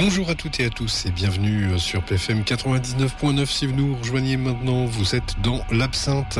Bonjour à toutes et à tous et bienvenue sur PFM 99.9. Si vous nous rejoignez maintenant, vous êtes dans l'Absinthe.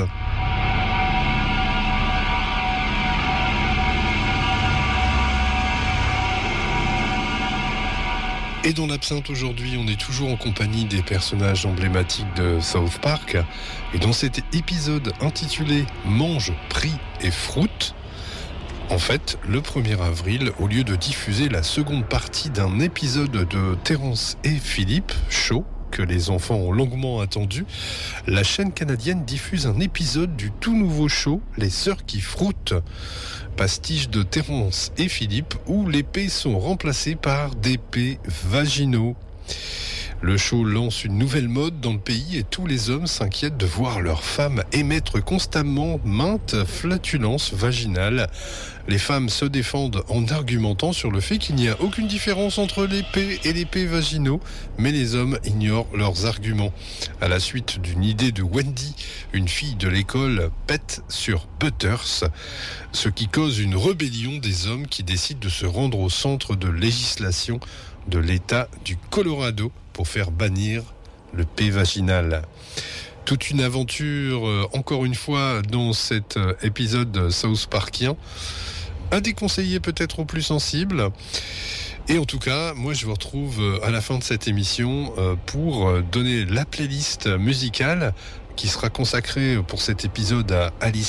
Et dans l'Absinthe aujourd'hui, on est toujours en compagnie des personnages emblématiques de South Park. Et dans cet épisode intitulé « Mange, prie et fruit », en fait, le 1er avril, au lieu de diffuser la seconde partie d'un épisode de Terrence et Philippe, Show, que les enfants ont longuement attendu, la chaîne canadienne diffuse un épisode du tout nouveau show, Les Sœurs qui froutent, pastiche de Terrence et Philippe, où les P sont remplacés par des P vaginaux. Le show lance une nouvelle mode dans le pays et tous les hommes s'inquiètent de voir leurs femmes émettre constamment maintes flatulences vaginales. Les femmes se défendent en argumentant sur le fait qu'il n'y a aucune différence entre les P et les P vaginaux, mais les hommes ignorent leurs arguments. À la suite d'une idée de Wendy, une fille de l'école pète sur Butters, ce qui cause une rébellion des hommes qui décident de se rendre au centre de législation de l'État du Colorado pour faire bannir le P vaginal. Toute une aventure, encore une fois, dans cet épisode South Parkien. À déconseiller peut-être aux plus sensibles. Et en tout cas, moi je vous retrouve à la fin de cette émission pour donner la playlist musicale qui sera consacrée pour cet épisode à Alice